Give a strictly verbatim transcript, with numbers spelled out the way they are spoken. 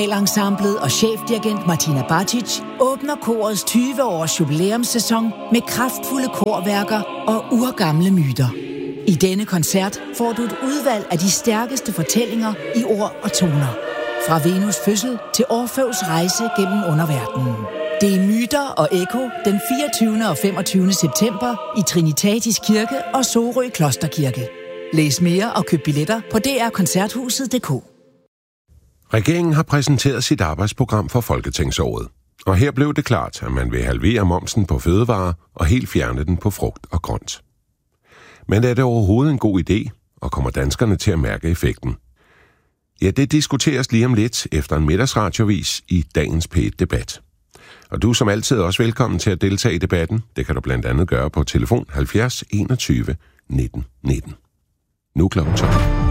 Ensemblet og chefdirigent Martina Batic åbner korets tyve-års jubilæumssæson med kraftfulde korværker og urgamle myter. I denne koncert får du et udvalg af de stærkeste fortællinger i ord og toner. Fra Venus fødsel til Orfeus rejse gennem underverdenen. Det er myter og ekko den fireogtyvende og femogtyvende september i Trinitatis Kirke og Sorø Klosterkirke. Læs mere og køb billetter på d r koncerthuset punktum d k. Regeringen har præsenteret sit arbejdsprogram for folketingsåret, og her blev det klart, at man vil halvere momsen på fødevarer og helt fjerne den på frugt og grønt. Men er det overhovedet en god idé, og kommer danskerne til at mærke effekten? Ja, det diskuteres lige om lidt efter en middagsradiovis i dagens P et-debat. Og du er som altid også velkommen til at deltage i debatten. Det kan du blandt andet gøre på telefon halvfjerds enogtyve nitten nitten. Nu klokken tolv.